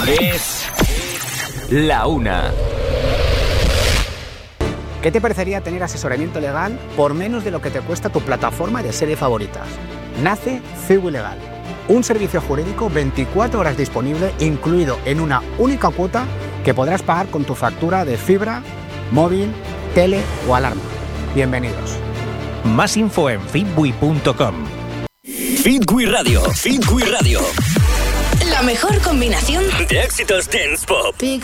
Es la una. ¿Qué te parecería tener asesoramiento legal por menos de lo que te cuesta tu plataforma de series favoritas? Nace Civil Legal, un servicio jurídico 24 horas disponible, incluido en una única cuota que podrás pagar con tu factura de fibra, móvil, tele o alarma. Bienvenidos. Más info en fitbui.com. Fitbui Radio. Fitbui Radio. La mejor combinación de éxitos dance pop.